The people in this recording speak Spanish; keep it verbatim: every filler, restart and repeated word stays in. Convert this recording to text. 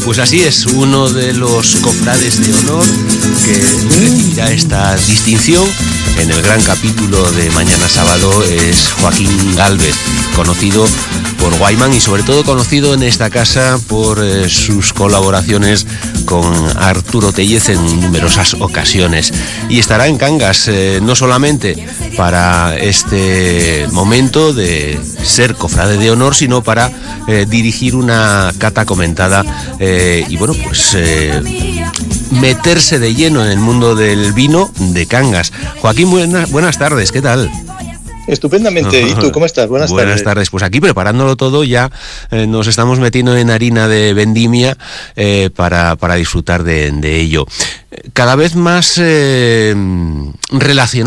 Pues así es, uno de los cofrades de honor que recibirá esta distinción en el gran capítulo de mañana sábado es Joaquín Gálvez, conocido por Guayman y sobre todo conocido en esta casa por eh, sus colaboraciones con Arturo Tellez en numerosas ocasiones. Y estará en Cangas eh, no solamente para este momento de ser cofrade de honor, sino para eh, dirigir una cata comentada eh, y bueno, pues eh, meterse de lleno en el mundo del vino de Cangas. Joaquín, buenas, buenas tardes, ¿qué tal? Estupendamente. ¿Y tú cómo estás? Buenas, Buenas tardes. tardes. Pues aquí preparándolo todo ya eh, nos estamos metiendo en harina de vendimia eh, para, para disfrutar de, de ello. Cada vez más eh, relacionado